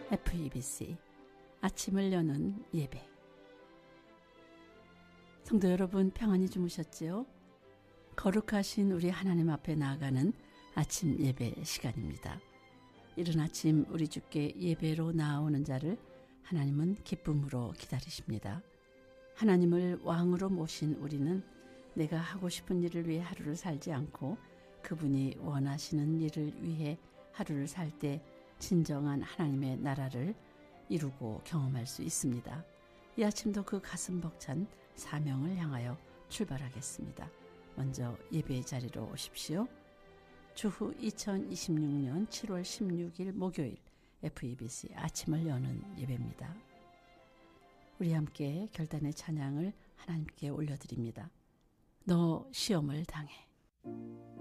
FEBC 아침을 여는 예배. 성도 여러분, 평안히 주무셨지요? 거룩하신 우리 하나님 앞에 나아가는 아침 예배 시간입니다. 이른 아침 우리 주께 예배로 나아오는 자를 하나님은 기쁨으로 기다리십니다. 하나님을 왕으로 모신 우리는 내가 하고 싶은 일을 위해 하루를 살지 않고 그분이 원하시는 일을 위해 하루를 살 때 진정한 하나님의 나라를 이루고 경험할 수 있습니다. 이 아침도 그 가슴 벅찬 사명을 향하여 출발하겠습니다. 먼저 예배의 자리로 오십시오. 주후 2026년 7월 16일 목요일 FEBC 아침을 여는 예배입니다. 우리 함께 결단의 찬양을 하나님께 올려드립니다. 너 시험을 당해.